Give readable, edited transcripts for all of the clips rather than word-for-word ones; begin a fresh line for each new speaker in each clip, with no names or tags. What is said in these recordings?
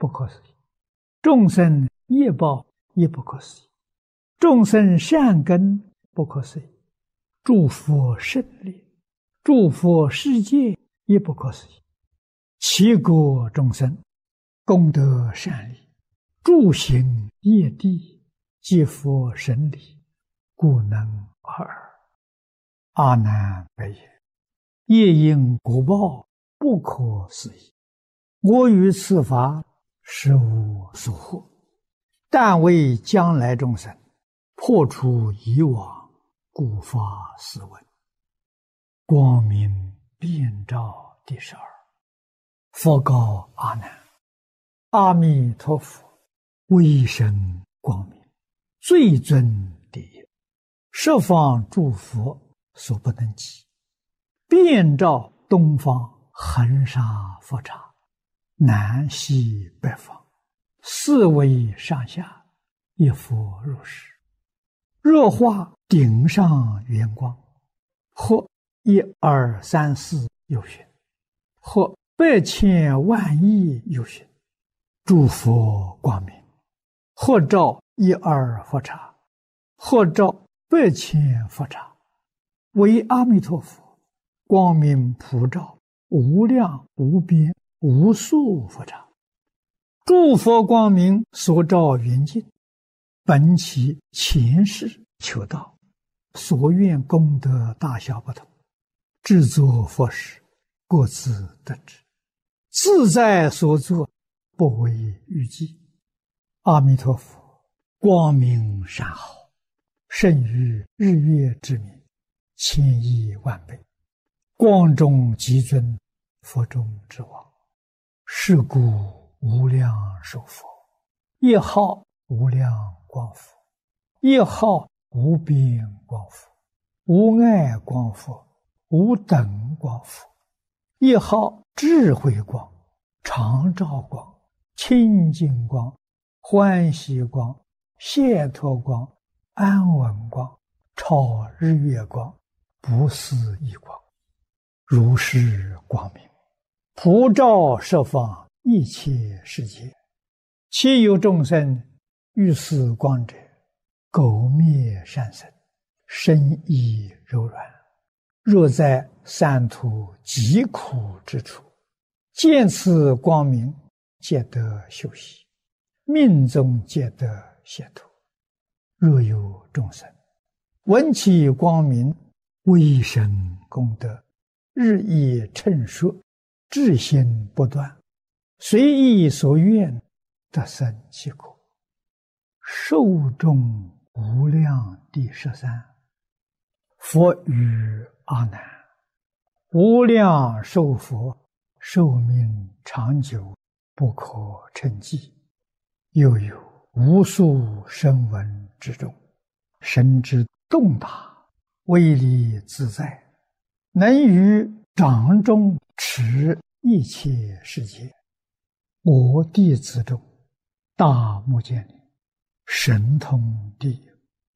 不可思议；众生业报亦不可思议；众生善根不可思议；诸佛胜利、诸佛世界亦不可思议。其国众生功德善利，诸行业地，即佛神理，故能尔。阿难白言：业因果报不可思议，我于此法实无所获，但为将来众生破除以往，故发斯文。光明遍照第12。佛告阿难：阿弥陀佛威神光明，最尊第一，十方诸佛所不能及，遍照东方恒沙佛刹，南西北方，四维上下，一佛如是。若化顶上圆光，或1、2、3、4有寻，或100千万亿有寻，诸佛光明，或照1、2佛刹，或照100千佛刹，为阿弥陀佛光明普照无量无边无数佛刹。诸佛光明所照圆净，本其前世求道，所愿功德大小不同，制作佛事各自得知，自在所作，不为预计。阿弥陀佛光明善好，胜于日月之明，千亿万倍，光中极尊，佛中之王。是故无量寿佛，一号无量光佛，一号无边光佛，无碍光佛，无等光佛，一号智慧光、常照光、清净光、欢喜光、解脱光、安稳光、超日月光、不思议光。如是光明普照十方一切世界，其有众生遇此光者，苟灭善生，身意柔软，若在三途极苦之处，见此光明，皆得休息，命中皆得解脱。若有众生闻其光明，威神功德日益称说，至心不断，随意所愿，得生其果。寿终无量第13。佛语阿难：无量寿佛寿命长久，不可称计。又有无数声闻之中，神之动大，威力自在，能于掌中持一切世界。我弟子中，大目犍连神通第一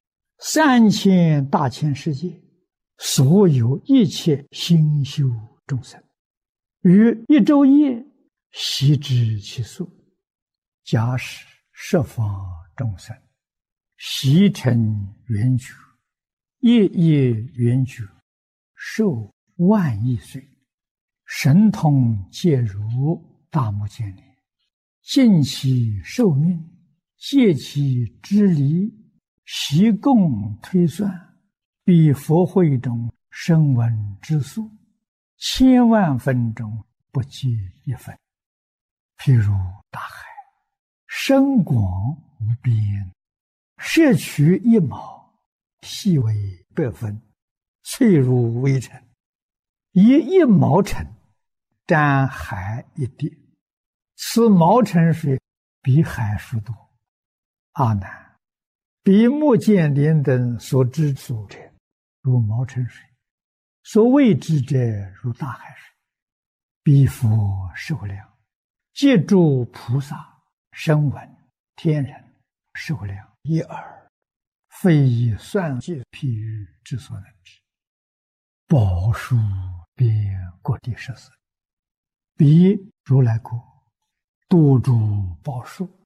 ，3000大千世界所有一切心修众生，于一昼夜悉知其数。假使十方众生悉成圆觉，夜夜圆觉，寿万亿岁，神通皆如大目犍连，尽其寿命，借其之离，悉共推算，比佛会中声闻之数，千万分中不及一分。譬如大海，深广无边，摄取一毛，细为100分，脆如微尘，以1毛尘沾海一滴，此毛尘水比海数多。阿难，比目犍连等所知数者，如毛尘水；所谓之者，如大海水。彼佛寿量，皆诸菩萨、声闻、天人寿量一耳，非以算计譬喻之所能知。宝树遍各地14，彼如来国， 多诸宝树。